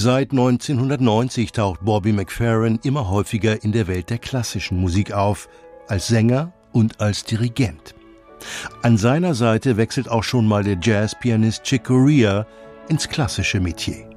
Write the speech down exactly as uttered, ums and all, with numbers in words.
Seit neunzehnhundertneunzig taucht Bobby McFerrin immer häufiger in der Welt der klassischen Musik auf, als Sänger und als Dirigent. An seiner Seite wechselt auch schon mal der Jazzpianist Chick Corea ins klassische Metier.